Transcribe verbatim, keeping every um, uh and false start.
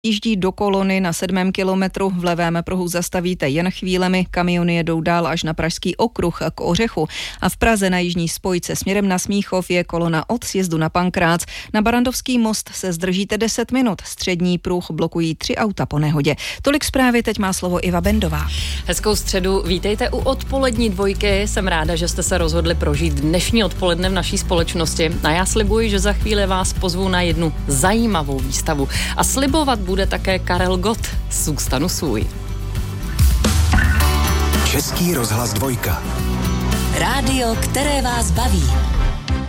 Jíždí do kolony na sedmém kilometru, v levém pruhu zastavíte jen chvílemi, kamiony jedou dál až na Pražský okruh k Ořechu a v Praze na jižní spojce směrem na Smíchov je kolona od sjezdu na Pankrác. Na Barandovský most se zdržíte deset minut, střední pruh blokují tři auta po nehodě. Tolik zprávy, teď má slovo Iva Bendová. Hezkou středu, vítejte u odpolední dvojky, jsem ráda, že jste se rozhodli prožít dnešní odpoledne v naší společnosti a já slibuji, že za chvíli vás pozvu na jednu zajímavou výstavu a slibovat bude také Karel Gott. Zůstanu svůj. Český rozhlas dvojka. Rádio, které vás baví.